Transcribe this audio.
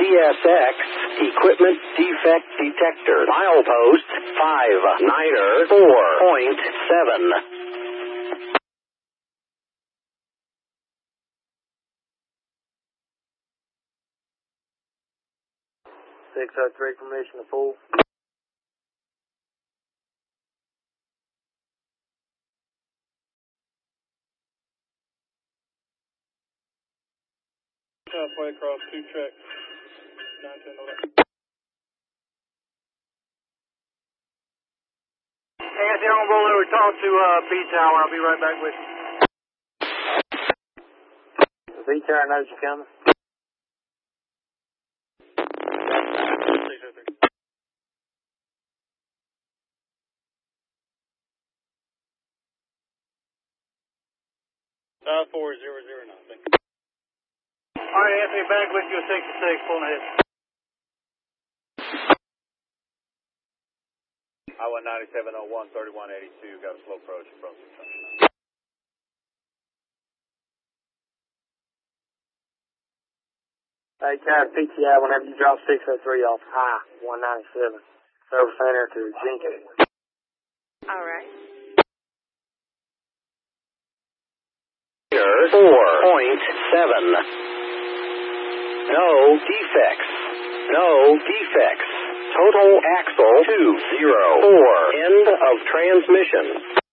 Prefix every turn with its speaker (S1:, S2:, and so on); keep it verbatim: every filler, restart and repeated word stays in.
S1: S X, equipment defect detector, milepost five niner four point seven.
S2: six oh three, permission to pull. Halfway across two tracks. nine ten oh. Hey, Anthony, I'm going to roll over and talk to uh, B-Tower. I'll be right back with you. B-Tower knows you're coming. six oh three. five four zero zero nine, thank you. All right, Anthony, back with you at sixty-six, pulling ahead.
S3: I one ninety-seven oh one, thirty-one eighty-two, got a slow approach from six hundred.
S2: Hey, Tower P T I, whenever you drop six oh three off high, one ninety-seven, service center to Jenkins.
S4: All right.
S1: four point seven. No defects. No defects. Total axle two zero four. End of transmission.